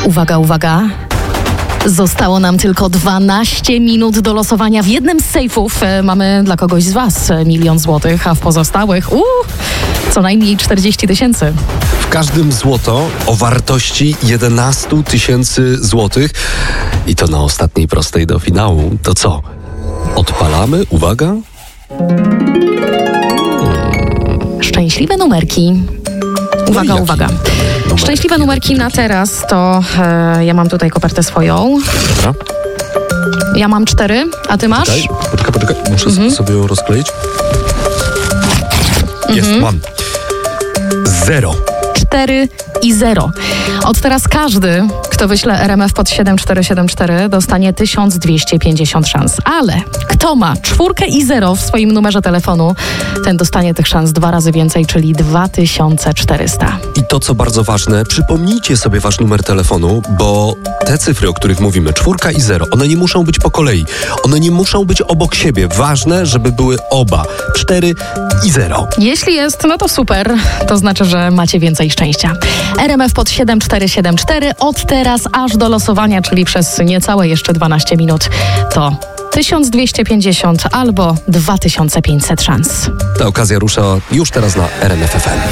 Uwaga, uwaga. Zostało nam tylko 12 minut do losowania. W jednym z sejfów mamy dla kogoś z Was 1 000 000 złotych, a w pozostałych co najmniej 40 000. W każdym złoto o wartości 11 000 złotych. I to na ostatniej prostej do finału. To co? Odpalamy? Uwaga. Szczęśliwe numerki. Uwaga, uwaga. Szczęśliwe numerki na teraz to ja mam tutaj kopertę swoją. Dobra. Ja mam 4, a ty masz? Poczekaj. Muszę sobie ją rozkleić. Jest, mam. 0. 4 i 0. Od teraz każdy, kto wyśle RMF pod 7474, dostanie 1250 szans. Ale kto ma 4 i 0 w swoim numerze telefonu, ten dostanie tych szans 2 razy więcej, czyli 2400. I to, co bardzo ważne, przypomnijcie sobie wasz numer telefonu, bo te cyfry, o których mówimy, 4 i 0, one nie muszą być po kolei. One nie muszą być obok siebie. Ważne, żeby były oba. 4 i 0. Jeśli jest, no to super. To znaczy, że macie więcej szczęścia. RMF pod 7474 od teraz aż do losowania, czyli przez niecałe jeszcze 12 minut, to 1250 albo 2500 szans. Ta okazja rusza już teraz na RMF FM.